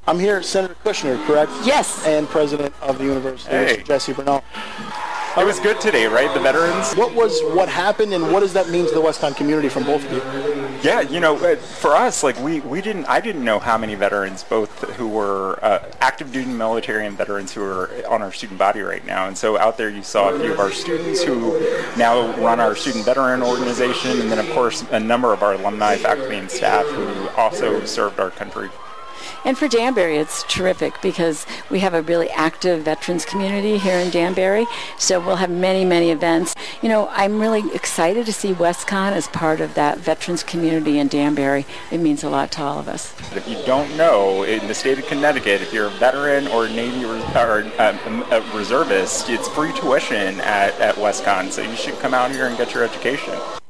I'm here, Senator Kushner, correct? Yes. And President of the University, Hey. Jesse Brunel. It was good today, right? The veterans? What happened, and what does that mean to the WestConn community from both of you? Yeah, for us, like I didn't know how many veterans, both who were active duty military and veterans who are on our student body right now. And so out there you saw a few of our students who now run our student veteran organization, and then of course a number of our alumni, faculty, and staff who also served our country. And for Danbury, it's terrific because we have a really active veterans community here in Danbury. So we'll have many, many events. I'm really excited to see WestConn as part of that veterans community in Danbury. It means a lot to all of us. If you don't know, in the state of Connecticut, if you're a veteran or Navy or a reservist, it's free tuition at WestConn. So you should come out here and get your education.